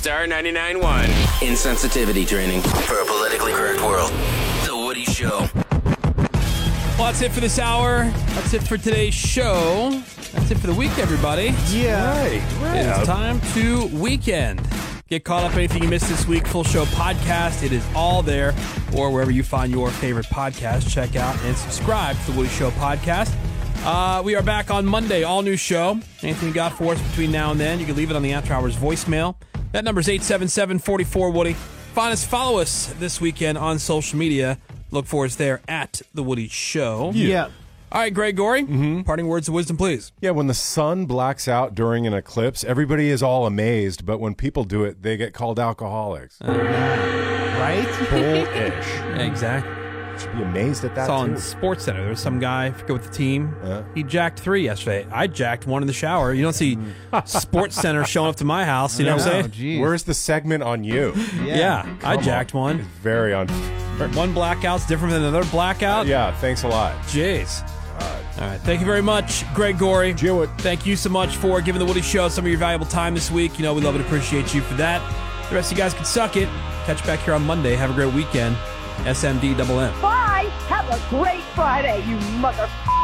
Star 99.1. Insensitivity training for a politically correct world. The Woody Show. Well, that's it for this hour. That's it for today's show. That's it for the week, everybody. Yeah. Right. It's time to weekend. Get caught up on anything you missed this week. Full show podcast. It is all there, or wherever you find your favorite podcast. Check out and subscribe to the Woody Show podcast. We are back on Monday. All new show. Anything you got for us between now and then, you can leave it on the After Hours voicemail. That number is 877-44-WOODY. Find us, follow us this weekend on social media. Look for us there at The Woody Show. Yeah. All right, Greg Gorey, parting words of wisdom, please. Yeah, when the sun blacks out during an eclipse, everybody is all amazed, but when people do it, they get called alcoholics. Right? Bullish. Exactly. Should be amazed at that, Saw in too. Sports Center. There was some guy, I forget what the team. He jacked 3 yesterday. I jacked 1 in the shower. You don't see Sports Center showing up to my house. You know what I'm saying? Geez. Where's the segment on you? Yeah, I jacked It's 1. very on. One blackout's different than another blackout. Yeah, thanks a lot. Jeez. All right. Thank you very much, Greg Gorey. Jewett. Thank you so much for giving the Woody Show some of your valuable time this week. You know, we love and appreciate you for that. The rest of you guys can suck it. Catch you back here on Monday. Have a great weekend. SMD double M. Bye. Have a great Friday, you mother...